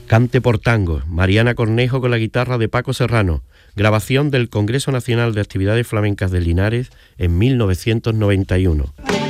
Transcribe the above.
Cante por tango, Mariana Cornejo con la guitarra de Paco Serrano, grabación del Congreso Nacional de Actividades Flamencas de Linares en 1991.